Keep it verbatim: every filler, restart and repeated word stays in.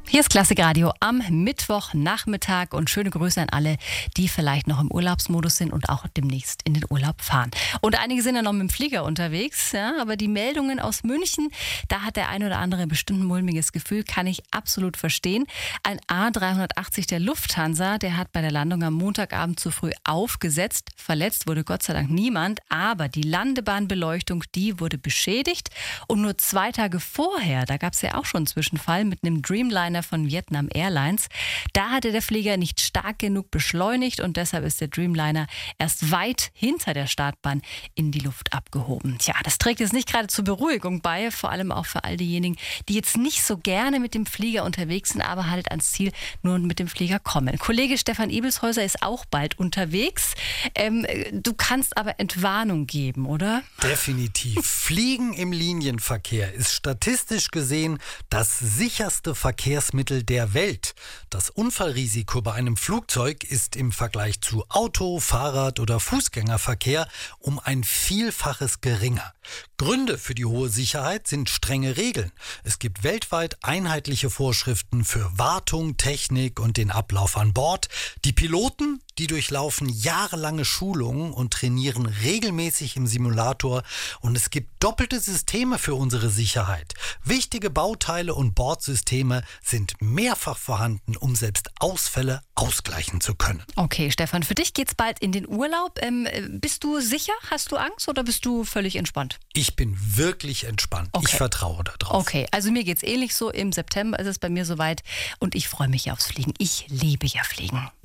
Hier ist Klassikradio am Mittwochnachmittag und schöne Grüße an alle, die vielleicht noch im Urlaubsmodus sind und auch demnächst in den Urlaub fahren. Und einige sind ja noch mit dem Flieger unterwegs, ja, aber die Meldungen aus München, da hat der ein oder andere bestimmt ein mulmiges Gefühl, kann ich absolut verstehen. Ein A drei achtzig der Lufthansa, der hat bei der Landung am Montagabend zu früh aufgesetzt. Verletzt wurde Gott sei Dank niemand, aber die Landebahnbeleuchtung, die wurde beschädigt. Und nur zwei Tage vorher, da gab es ja auch schon einen Zwischenfall mit einem Dreamliner von Vietnam Airlines. Da hatte der Flieger nicht stark genug beschleunigt und deshalb ist der Dreamliner erst weit hinter der Startbahn in die Luft abgehoben. Tja, das trägt jetzt nicht gerade zur Beruhigung bei, vor allem auch für all diejenigen, die jetzt nicht so gerne mit dem Flieger unterwegs sind, aber halt ans Ziel nur mit dem Flieger kommen. Kollege Stefan Ebelshäuser ist auch bald unterwegs. Ähm, du kannst aber Entwarnung geben, oder? Definitiv. Fliegen im Linienverkehr ist statistisch gesehen das sicherste Verkehrsmittel der Welt. Das Unfallrisiko bei einem Flugzeug ist im Vergleich zu Auto, Fahrrad oder Fußgängerverkehr um ein Vielfaches geringer. Gründe für die hohe Sicherheit sind strenge Regeln. Es gibt weltweit einheitliche Vorschriften für Wartung, Technik und den Ablauf an Bord. Die Piloten, die durchlaufen jahrelange Schulungen und trainieren regelmäßig im Simulator. Und es gibt doppelte Systeme für unsere Sicherheit. Wichtige Bauteile und Bordsysteme sind mehrfach vorhanden, um selbst Ausfälle ausgleichen zu können. Okay, Stefan, für dich geht's bald in den Urlaub. Ähm, bist du sicher? Hast du Angst oder bist du völlig entspannt? Ich bin wirklich entspannt. Okay. Ich vertraue darauf. Okay, also mir geht's ähnlich so. Im September ist es bei mir soweit und ich freue mich aufs Fliegen. Ich liebe ja Fliegen.